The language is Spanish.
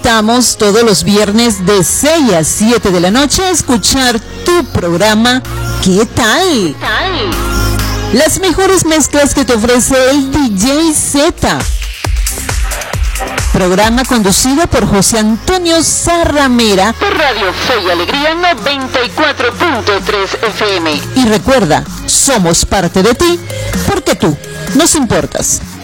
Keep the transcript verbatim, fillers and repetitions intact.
invitamos todos los viernes de seis a siete de la noche a escuchar tu programa ¿Qué tal? ¿Qué tal? Las mejores mezclas que te ofrece el D J Z. Programa conducido por José Antonio Zarramera por Radio Fe y Alegría noventa y cuatro punto tres F M. Y recuerda, somos parte de ti porque tú nos importas.